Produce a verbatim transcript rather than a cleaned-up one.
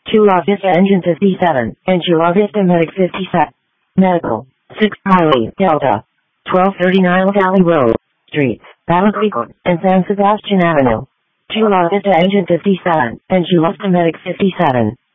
Chula Vista Engine fifty-seven and Chula Vista Medic fifty-seven. Medical. six Highway, Delta. twelve thirty-nine Valley Road. Streets, Balaguico, and San Sebastian Avenue. Chula Vista Engine fifty-seven and Chula Vista Medic fifty-seven.